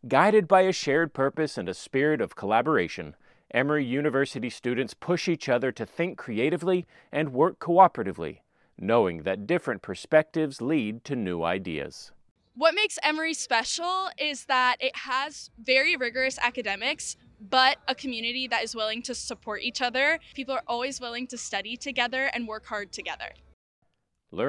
Guided by a shared purpose and a spirit of collaboration, Emory University students push each other to think creatively and work cooperatively, knowing that different perspectives lead to new ideas. What makes Emory special is that it has very rigorous academics, but a community that is willing to support each other. People are always willing to study together and work hard together.